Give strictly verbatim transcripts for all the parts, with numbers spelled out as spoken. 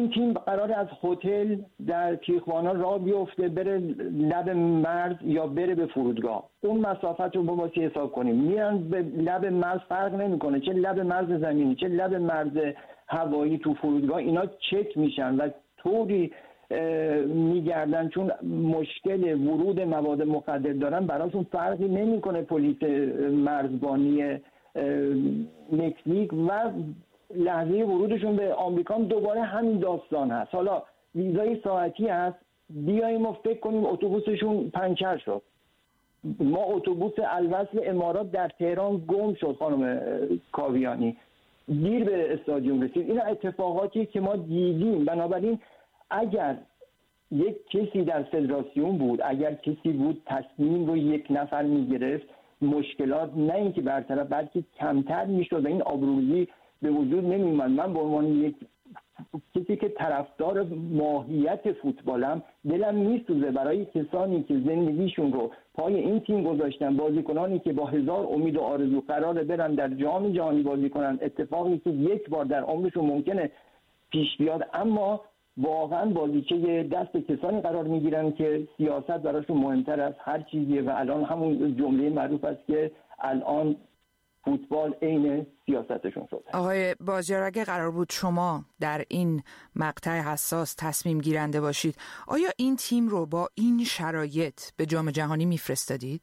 این تیم قراره از هتل در تیخوانا راه بیفته بره لب مرز یا بره به فرودگاه. اون مسافت رو با ما حساب کنیم، میان به لب مرز، فرق نمیکنه چه لب مرز زمینی چه لب مرز هوایی، تو فرودگاه اینا چک میشن و طوری میگردن چون مشکل ورود مواد مخدر دارن، براشون فرقی نمیکنه پلیس مرزبانی مکزیک و لحظه ورودشون به آمریکا دوباره همین داستان هست. حالا ویزای ساعتی هست، بیاییم و فکر کنیم اتوبوسشون پنچر شد. ما اتوبوس الوصل امارات در تهران گم شد خانم کاویانی، دیر به استادیوم رسید. اینا اتفاقاتی که ما دیدیم. بنابراین اگر یک کسی در فدراسیون بود، اگر کسی بود تصمیم رو یک نفر میگرفت، مشکلات نه اینکه برطرف بلکه کمتر میشد و این آبروریزی به وجود نمیومد. من به عنوان یک کسی که طرفدار ماهیت فوتبالم، دلم میسوزه برای کسانی که زندگیشون رو پای این تیم گذاشتن، بازیکنانی که با هزار امید و آرزو قراره برن در جام جهانی بازی کنن، اتفاقی که یک بار در عمرشون ممکنه پیش بیاد، اما واقعا بازیچه دست کسانی قرار میگیرن که سیاست براشون مهمتر از هر چیزیه و الان همون جمله معروف است که الان فوتبال عین سیاستشون شده. آقای بازیار، اگه قرار بود شما در این مقطع حساس تصمیم گیرنده باشید، آیا این تیم رو با این شرایط به جام جهانی میفرستادید؟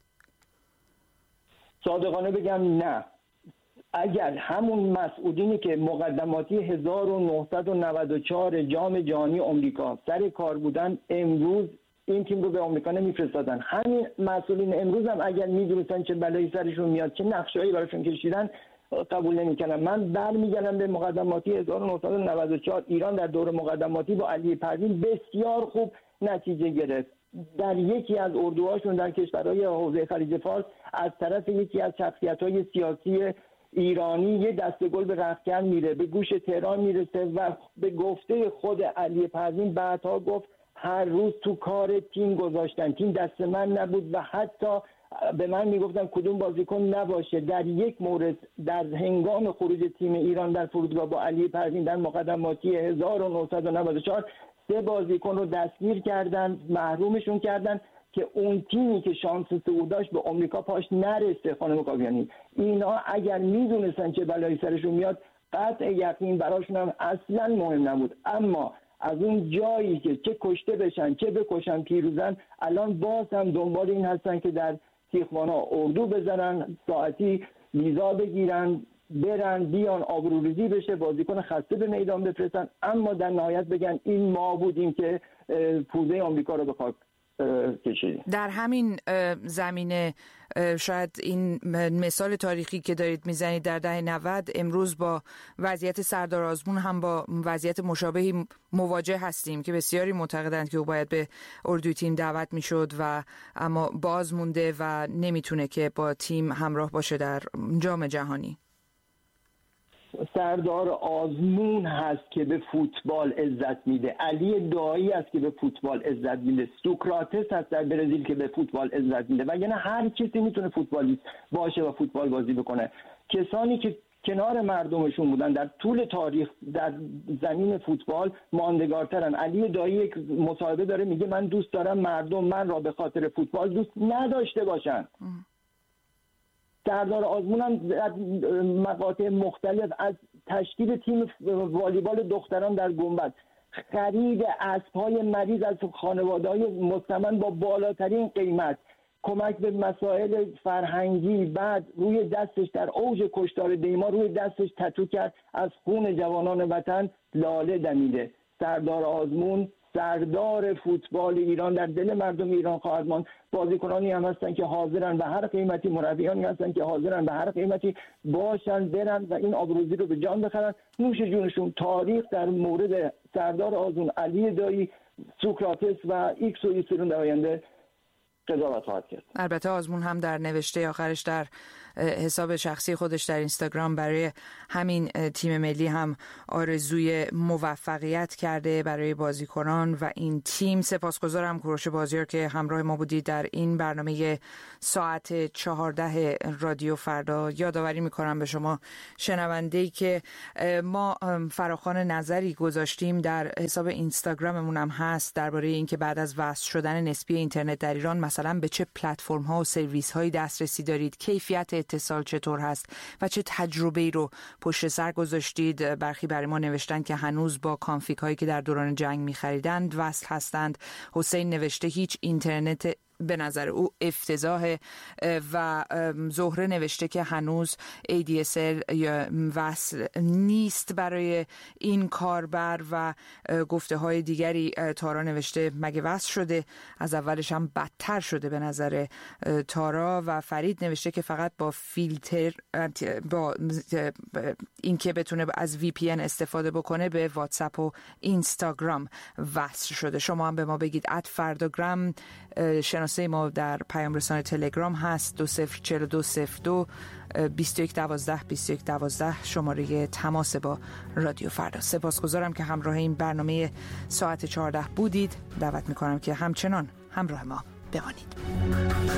صادقانه بگم نه. اگر همون مسئولینی که مقدماتی هزار و نهصد و نود و چهار جام جهانی آمریکا سر کار بودن، امروز این تیم رو به آمریکا نمیفرستادن. همین مسئولین امروز هم اگر میدونستن چه بلایی سرشون میاد، چه نقشه‌ای براشون کشیدن، قبول نمی‌کردن. من برمیگردم به مقدماتی هزار و نهصد و نود و چهار. ایران در دور مقدماتی با علی پروین بسیار خوب نتیجه گرفت. در یکی از اردوهاشون در کشورهای حوزه خلیج فارس از طرف یکی از شخصیت‌های سیاسی ایرانی یه دسته گل به رختکن میره، به گوش تهران میرسه و به گفته خود علی پروین بعدها گفت هر روز تو کار تیم گذاشتن، تیم دست من نبود و حتی به من میگفتن کدوم بازیکن نباشه. در یک مورد در هنگام خروج تیم ایران در فرودگاه با علی پروین در مقدماتی هزار و نهصد و نود و چهار سه بازیکن رو دستگیر کردن، محرومشون کردن که اون تیمی که شانس صعود داشت به آمریکا پاش نرسه. خانم کاویانی، اینا اگر میدونستن چه بلایی سرشون میاد، قطع یقین براشون هم اصلا مهم نبود. اما از اون جایی که چه کشته بشن چه بکشن پیروزن، الان باز هم دنبال این هستن که در تیخوانا اردو بزنن، ساعتی ویزا بگیرن، برن بیان، آبروریزی بشه، بازیکن خسته به میدان بفرستن، اما در نهایت بگن این ما بودیم که پوزه آمریکا رو به خاک کشیدیم. در همین زمینه شاید این مثال تاریخی که دارید میزنید در دهه نود، امروز با وضعیت سردار آزمون هم با وضعیت مشابهی مواجه هستیم که بسیاری معتقدند که او باید به اردوی تیم دعوت میشد و اما باز مونده و نمیتونه که با تیم همراه باشه در جام جهانی. سردار آزمون هست که به فوتبال عزت میده، علی دایی است که به فوتبال عزت میده، سوکراتس هست در برزیل که به فوتبال عزت میده و یعنی هر کسی میتونه فوتبالیست باشه و فوتبال بازی بکنه. کسانی که کنار مردمشون بودن در طول تاریخ در زمین فوتبال ماندگارترن. علی دایی یک مصاحبه داره میگه من دوست دارم مردم من را به خاطر فوتبال دوست نداشته باشن. ام. سردار آزمون هم در مقاطع مختلف از تشکیل تیم والیبال دختران در گنبد، خرید اسب‌های مریض از خانواده‌های مستمن با بالاترین قیمت، کمک به مسائل فرهنگی، بعد روی دستش در اوج کشتار دیما روی دستش تتو کرد از خون جوانان وطن لاله دمیده. سردار آزمون سردار فوتبال ایران در دل مردم ایران خواهد ماند. بازیکنانی هم هستن که حاضرن به هر قیمتی، مربیانی هستن که حاضرن به هر قیمتی باشن برن و این آبروزی رو به جان بخرن. نوش جونشون. تاریخ در مورد سردار آزمون، علی دایی، سوکراتس و ایکس و ایسرون در آینده قضاوت خواهد کرد. البته آزمون هم در نوشته آخرش در حساب شخصی خودش در اینستاگرام برای همین تیم ملی هم آرزوی موفقیت کرده برای بازیکنان و این تیم. سپاسگزارم کوروش بازیار که همراه ما بودید در این برنامه ساعت چهارده رادیو فردا. یادآوری میکنم به شما شنونده‌ای که ما فراخوان نظری گذاشتیم در حساب اینستاگراممون هم هست درباره اینکه بعد از وصل شدن نسبی اینترنت در ایران مثلا به چه پلتفرم ها و سرویس هایی دسترسی دارید، کیفیت اتصال چطور هست و چه تجربه‌ای رو پشت سر گذاشتید. برخی برای ما نوشتن که هنوز با کانفیگ هایی که در دوران جنگ می‌خریدند وصل هستند. حسین نوشته هیچ اینترنت به نظر او افتضاح و زهره نوشته که هنوز ای دی اس ال یا وصل نیست برای این کاربر و گفته های دیگری. تارا نوشته مگه وصل شده؟ از اولش هم بدتر شده به نظر تارا. و فرید نوشته که فقط با فیلتر با اینکه بتونه از وی پی ان استفاده بکنه به واتساپ و اینستاگرام وصل شده. شما هم به ما بگید. ات فرداگرام شناسه ما در پیام رسانه تلگرام هست. دو صفر چهل و دو صفر دو بیست و یک دوازده بیست و یک دوازده شماره تماس با رادیو فردا. سپاسگزارم که همراه این برنامه ساعت چهارده بودید. دعوت میکنم که همچنان همراه ما بمانید.